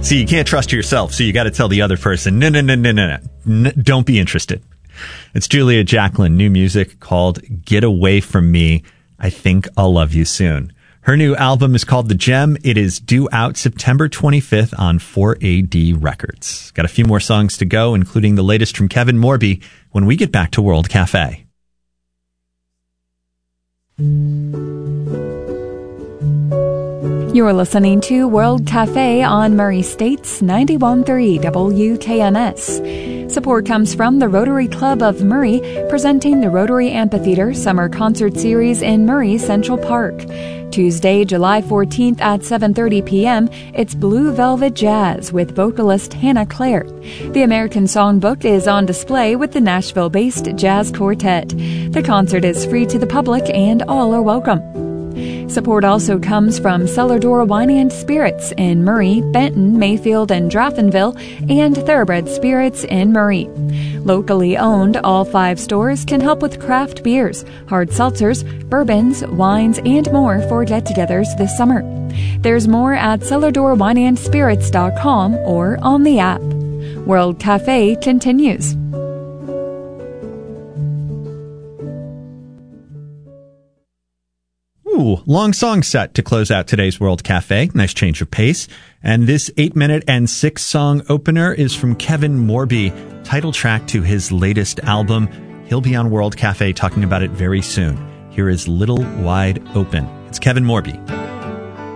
See, you can't trust yourself, so you got to tell the other person, no, don't be interested. It's Julia Jacklin, new music called Get Away From Me. I Think I'll Love You Soon. Her new album is called The Gem. It is due out September 25th on 4AD Records. Got a few more songs to go, including the latest from Kevin Morby when we get back to World Cafe. You're listening to World Cafe on Murray State's 91.3 WKMS. Support comes from the Rotary Club of Murray, presenting the Rotary Amphitheater Summer Concert Series in Murray Central Park. Tuesday, July 14th at 7:30 p.m., it's Blue Velvet Jazz with vocalist Hannah Clare. The American Songbook is on display with the Nashville-based Jazz Quartet. The concert is free to the public and all are welcome. Support also comes from Cellar Door Wine and Spirits in Murray, Benton, Mayfield, and Draftonville, and Thoroughbred Spirits in Murray. Locally owned, all 5 stores can help with craft beers, hard seltzers, bourbons, wines, and more for get-togethers this summer. There's more at cellardoorwineandspirits.com or on the app. World Cafe continues. Ooh, long song set to close out today's World Cafe. Nice change of pace. And this 8-minute and 6-song opener is from Kevin Morby, title track to his latest album. He'll be on World Cafe talking about it very soon. Here is Little Wide Open. It's Kevin Morby.